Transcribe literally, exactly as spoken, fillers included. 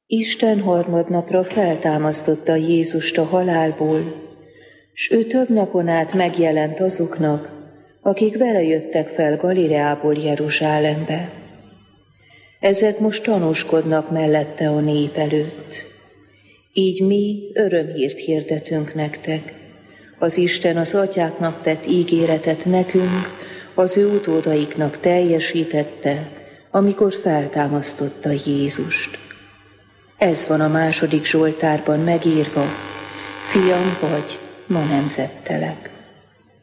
Isten harmadnapra feltámasztotta Jézust a halálból, s ő több napon át megjelent azoknak, akik vele jöttek fel Galileából Jeruzsálembe. Ezek most tanúskodnak mellette a nép előtt. Így mi örömhírt hirdetünk nektek. Az Isten az atyáknak tett ígéretet nekünk, az ő utódaiknak teljesítette, amikor feltámasztotta Jézust. Ez van a második Zsoltárban megírva: Fiam vagy, ma nemzettelek.